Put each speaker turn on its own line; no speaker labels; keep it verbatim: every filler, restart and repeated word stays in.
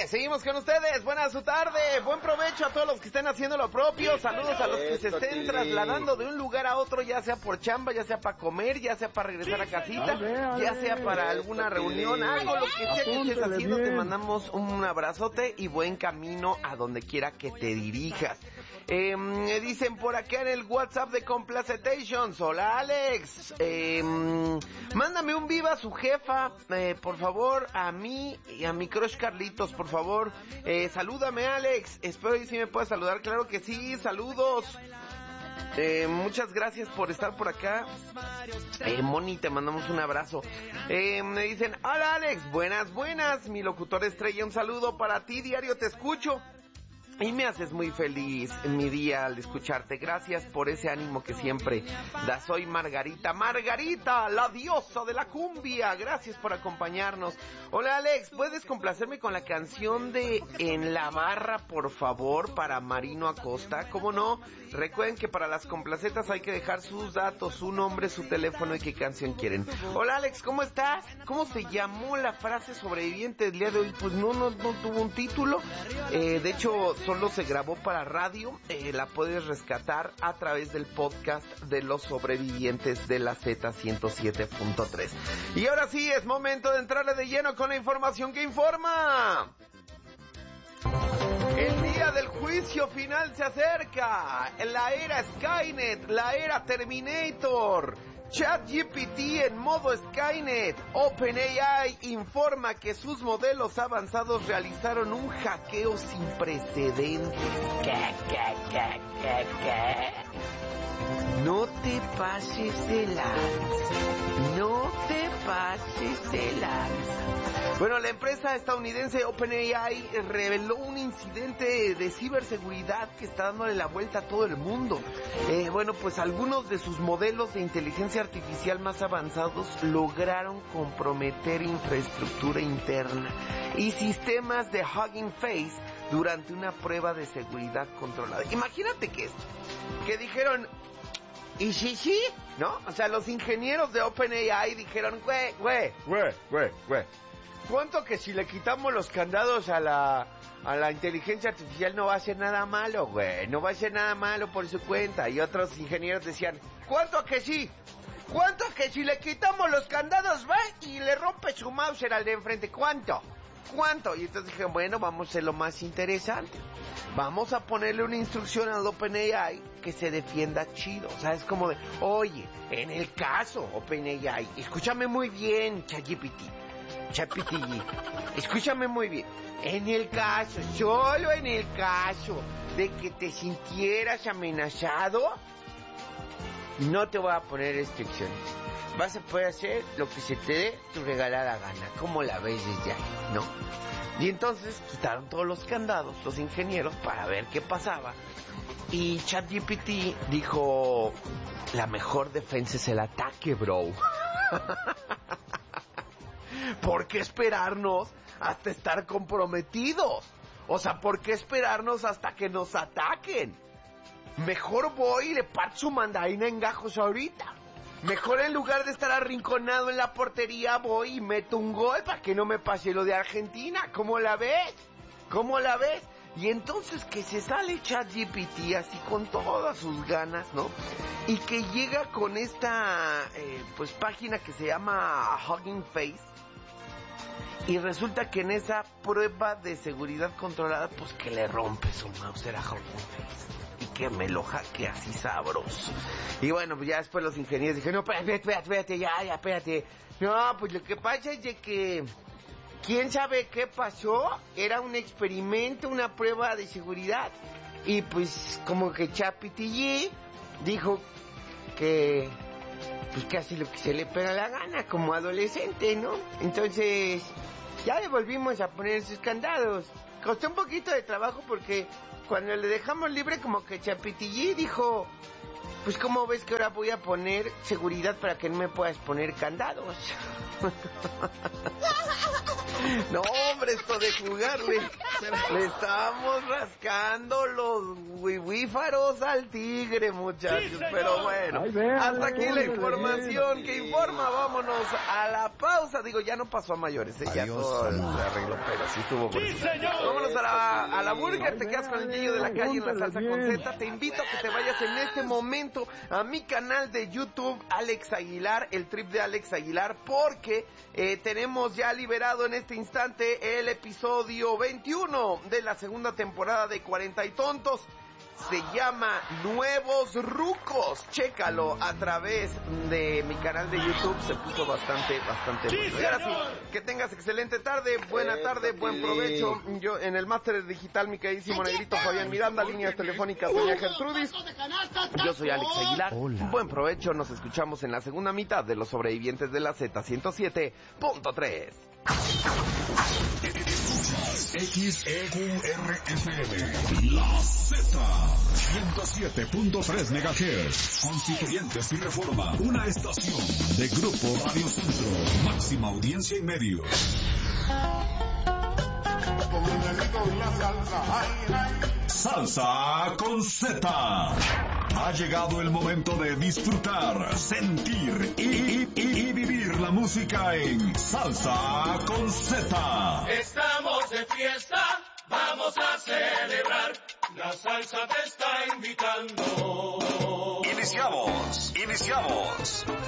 seguimos con ustedes. Buena su tarde, buen provecho a todos los que estén haciendo lo propio. Saludos a los que se estén trasladando de un lugar a otro, ya sea por chamba, ya sea para comer, ya sea para regresar a casita, ya sea para alguna reunión, algo, lo que sea que estés haciendo. Te mandamos un abrazote y buen camino a donde quiera que te dirijas. Eh, me dicen por acá en el WhatsApp de Complacetations: hola Alex, eh, mándame un viva a su jefa, eh, por favor, a mí y a mi crush Carlitos, por favor. Eh, salúdame Alex, espero y si me puedes saludar, claro que sí, saludos. Eh, muchas gracias por estar por acá. Eh, Moni, te mandamos un abrazo. Eh, me dicen, hola Alex, buenas, buenas, mi locutor estrella, un saludo para ti, diario te escucho. Y me haces muy feliz en mi día al escucharte. Gracias por ese ánimo que siempre das. Soy Margarita. Margarita, la diosa de la cumbia. Gracias por acompañarnos. Hola Alex, ¿puedes complacerme con la canción de En la Barra, por favor, para Marino Acosta? ¿Cómo no? Recuerden que para las complacetas hay que dejar sus datos, su nombre, su teléfono y qué canción quieren. Hola Alex, ¿cómo estás? ¿Cómo se llamó la frase sobreviviente del día de hoy? Pues no, no, no tuvo un título. Eh, de hecho, solo se grabó para radio. Eh, la puedes rescatar a través del podcast de los sobrevivientes de la Z ciento siete punto tres. Y ahora sí, es momento de entrarle de lleno con la información que informa. El día del juicio final se acerca. La era Skynet, la era Terminator. ChatGPT en modo Skynet. OpenAI informa que sus modelos avanzados realizaron un hackeo sin precedentes. ¿Qué, qué, qué, qué, qué? No te pases de lanza. No te pases de lanza. Bueno, la empresa estadounidense OpenAI reveló un incidente de ciberseguridad que está dándole la vuelta a todo el mundo. Eh, bueno, pues algunos de sus modelos de inteligencia artificial más avanzados lograron comprometer infraestructura interna y sistemas de Hugging Face durante una prueba de seguridad controlada. Imagínate que esto, que dijeron, ¿y sí, sí? ¿No? O sea, los ingenieros de OpenAI dijeron, güey, güey, güey, güey, güey. ¿Cuánto que si le quitamos los candados a la a la inteligencia artificial no va a ser nada malo, güey? No va a ser nada malo por su cuenta. Y otros ingenieros decían, ¿cuánto que sí? ¿Cuánto que si le quitamos los candados va y le rompe su mouse al de enfrente? ¿Cuánto? ¿Cuánto? Y entonces dije, bueno, vamos a hacer lo más interesante. Vamos a ponerle una instrucción al OpenAI que se defienda chido. O sea, es como de, oye, en el caso OpenAI, escúchame muy bien, ChatGPT. Chapitillí, escúchame muy bien. En el caso, solo en el caso de que te sintieras amenazado, no te voy a poner restricciones. Vas a poder hacer lo que se te dé tu regalada gana, como la ves desde ahí, ¿no? Y entonces quitaron todos los candados, los ingenieros, para ver qué pasaba. Y ChatGPT dijo, la mejor defensa es el ataque, bro. ¿Por qué esperarnos hasta estar comprometidos? O sea, ¿por qué esperarnos hasta que nos ataquen? Mejor voy y le parto su mandarina en gajos ahorita. Mejor en lugar de estar arrinconado en la portería, voy y meto un gol para que no me pase lo de Argentina. ¿Cómo la ves? ¿Cómo la ves? Y entonces que se sale ChatGPT así con todas sus ganas, ¿no? Y que llega con esta eh, pues página que se llama Hugging Face. Y resulta que en esa prueba de seguridad controlada, pues que le rompe su mouse a Hugging Face. Y que me lo hackea así sabroso. Y bueno, pues ya después los ingenieros dijeron, no, espérate, espérate, espérate, ya, ya, espérate. No, pues lo que pasa es de que, ¿quién sabe qué pasó? Era un experimento, una prueba de seguridad. Y pues como que Chapitillí dijo que, pues casi lo que se le pega la gana, como adolescente, ¿no? Entonces, ya le volvimos a poner sus candados. Costó un poquito de trabajo porque cuando le dejamos libre, como que Chapitillí dijo, pues ¿cómo ves que ahora voy a poner seguridad para que no me puedas poner candados? No, hombre, esto de jugarle. Le estamos rascando los wiwífaros al tigre, muchachos. Pero bueno, hasta aquí la información que informa. Vámonos a la pausa. Digo, ya no pasó a mayores, ¿eh? Ya todo se arregló, pero sí estuvo bonito. Vámonos a la, a la burger. Te quedas con el Gillo de la calle en la salsa con Z. Te invito a que te vayas en este momento a mi canal de YouTube, Alex Aguilar, el trip de Alex Aguilar, porque eh, tenemos ya liberado en este instante el episodio veintiuno de la segunda temporada de cuarenta y Tontos. Se llama Nuevos Rucos. Chécalo a través de mi canal de YouTube. Se puso bastante, bastante bueno. Y ahora sí, que tengas excelente tarde, buena tarde, buen provecho. Yo en el máster digital, mi queridísimo negrito Fabián Miranda, líneas telefónicas doña Gertrudis. Yo soy Alex Aguilar. Hola. Buen provecho, nos escuchamos en la segunda mitad de Los Sobrevivientes de la Z ciento siete punto tres.
X E Q R F M, La Z, ciento siete punto tres megahertz, Constituyentes y Reforma, una estación de Grupo Radio Centro, máxima audiencia y medios. Salsa con Z. Ha llegado el momento de disfrutar, sentir y, y, y, y vivir la música en Salsa con Z.
Estamos de fiesta, vamos a celebrar, la salsa te está invitando.
Iniciamos, iniciamos.